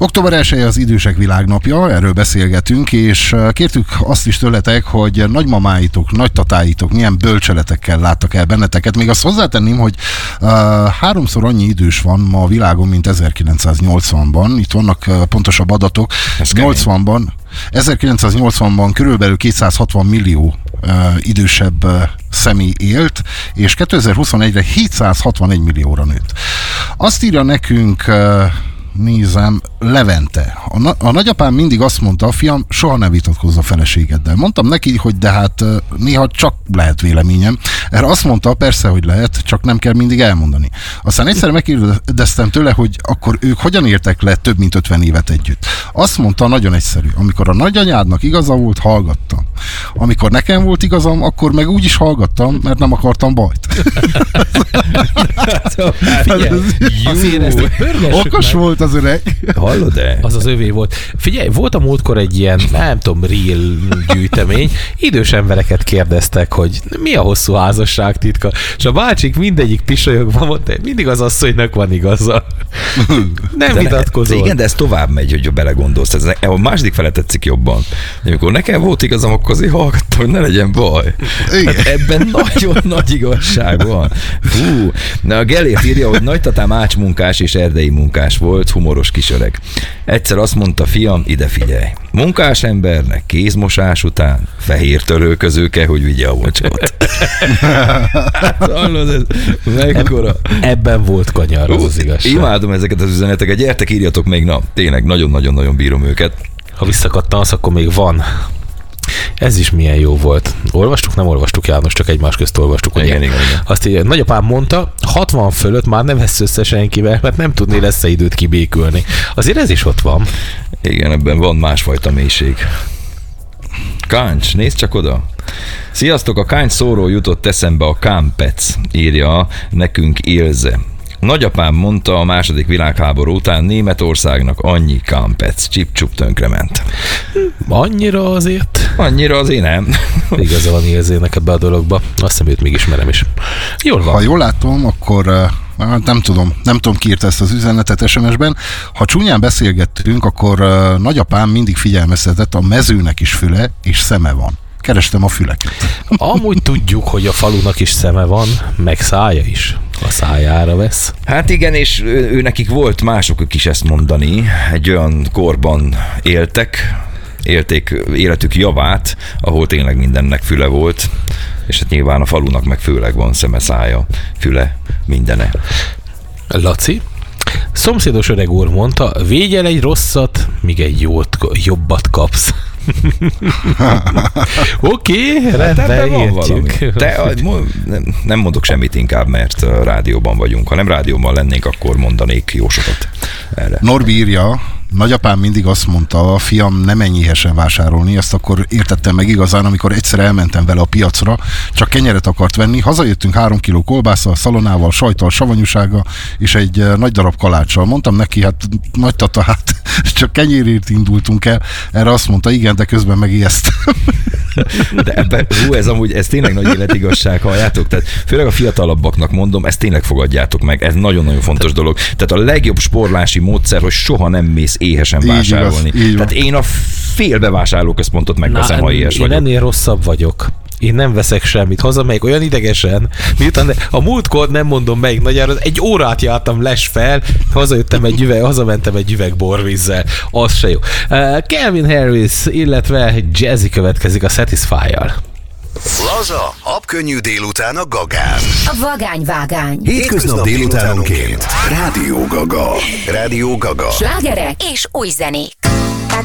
Október 1 az idősek világnapja, erről beszélgetünk, és kértük azt is tőletek, hogy nagymamáitok, nagytatáitok milyen bölcseletekkel láttak el benneteket. Még azt hozzátenném, hogy 3-szor annyi idős van ma a világon, mint 1980-ban. Itt vannak pontosabb adatok. 1980-ban körülbelül 260 millió idősebb személy élt, és 2021-re 761 millióra nőtt. Azt írja nekünk, nézem, Levente. A nagyapám mindig azt mondta, fiam, soha ne vitatkozz a feleségeddel. Mondtam neki, hogy de hát néha csak lehet véleményem. Erre azt mondta, persze, hogy lehet, csak nem kell mindig elmondani. Aztán egyszer megkérdeztem tőle, hogy akkor ők hogyan értek le több mint 50 évet együtt. Azt mondta, nagyon egyszerű. Amikor a nagyanyádnak igaza volt, hallgattam. Amikor nekem volt igazam, akkor meg úgy is hallgattam, mert nem akartam bajt. Okos volt az öreg. Hallod-e? Az az övé volt. Figyelj, volt a múltkor egy ilyen, nem tudom, real gyűjtemény. Idős embereket kérdeztek, hogy mi a hosszú házasság titka. És a bácsik mindegyik pisolyogva mondta, mindig az asszonynak van igaza. Nem vitatkozol. Igen, de ez tovább megy, hogy belegondolsz. A második fele tetszik jobban. De amikor nekem volt igazam, akkor azért hallgattam, hogy ne legyen baj. Hát ebben nagyon nagy igazság van. Fú. Na, a Gellért írja, hogy nagytatám ácsmunkás és erdei munkás volt, humoros kisöreg. Egyszer azt mondta, fiam, ide figyelj. Munkás embernek kézmosás után fehér törölköző kell, hogy vigye a mocskot. Hallod, ez mekkora? Ebben volt kanyar, az igazság. Imádom ezeket az üzeneteket, gyertek, írjatok még, na, tényleg nagyon-nagyon-nagyon bírom őket. Ha visszakattansz, akkor még van. Ez is milyen jó volt. Olvastuk, nem olvastuk, János, csak egymás közt olvastuk. Igen. Azt így, nagyapám mondta, 60 fölött már ne vessz össze senkivel, mert nem tudné lesz-e időt kibékülni. Azért ez is ott van. Igen, ebben van másfajta mélység. Káncs, nézd csak oda. Sziasztok, a Káncs szóról jutott eszembe a Kámpec, írja nekünk Ilze. Nagyapám mondta, a második világháború után Németországnak annyi Kámpec, csip-csup tönkrement. Annyira azért? Annyira azért nem. Igaza van Ilzének ebbe a dologba. Azt hiszem, őt még ismerem is. Jól van. Ha jól látom, akkor nem tudom ki írta ezt az üzenetet SMS-ben. Ha csúnyán beszélgettünk, akkor nagyapám mindig figyelmeztetett, a mezőnek is füle és szeme van. Kerestem a füleket. Amúgy tudjuk, hogy a falunak is szeme van, meg szája is. A szájára vesz. Hát igen, és ő nekik volt mások is ezt mondani. Egy olyan korban élték életük javát, ahol tényleg mindennek füle volt, és hát nyilván a falunak meg főleg van szeme, szája, füle, mindene. Laci? Szomszédos öreg úr mondta, végyel egy rosszat, míg egy jobbat kapsz. Oké, rendben, értjük. Nem mondok semmit inkább, mert rádióban vagyunk. Ha nem rádióban lennénk, akkor mondanék jó sokat erre. Norbi írja, nagyapám mindig azt mondta, fiam, ne menj éhesen vásárolni, ezt akkor értettem meg igazán, amikor egyszer elmentem vele a piacra, csak kenyeret akart venni, hazajöttünk 3 kiló kolbásszal, szalonával, sajttal, savanyúsággal, és egy nagy darab kaláccsal. Mondtam neki, hát nagytata, hát csak kenyérért indultunk el. Erre azt mondta, igen, de közben megijesztem. De ebben, ez tényleg nagy életigazság, halljátok? Tehát főleg a fiatalabbaknak mondom, ezt tényleg fogadjátok meg, ez nagyon-nagyon fontos dolog. Tehát a legjobb sportlási módszer, hogy soha nem mész éhesen vásárolni. Tehát én a félbevásárlóközpontot megveszem, ha éhes vagyok. Én ennél rosszabb vagyok. Én nem veszek semmit, hazamegyek olyan idegesen, miután a múltkor nem mondom melyik nagyára, 1 órát jártam fel, hazamentem egy üveg borvízzel, az se jó. Calvin Harris, illetve Jazzy következik a Satisfy-jal. Laza, habkönnyű délután a Gagán. A vagányvágány. Hétköznap délutánonként. Rádió Gaga. Slágerek és új zenék.